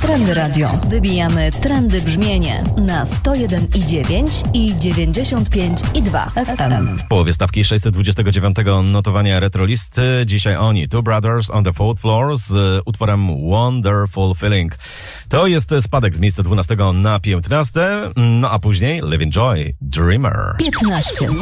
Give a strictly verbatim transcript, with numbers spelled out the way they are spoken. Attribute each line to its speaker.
Speaker 1: Trendy Radio. Wybijamy trendy brzmienie na sto jeden i dziewięć i dziewięćdziesiąt pięć i dwa F M.
Speaker 2: W połowie stawki sześćset dwudziestego dziewiątego notowania retrolisty. Dzisiaj oni, Two Brothers on the Fourth Floor z utworem Wonderful Feeling. To jest spadek z miejsca dwunastego na piętnaste, no a później Live Enjoy, Dreamer.
Speaker 1: piętnaście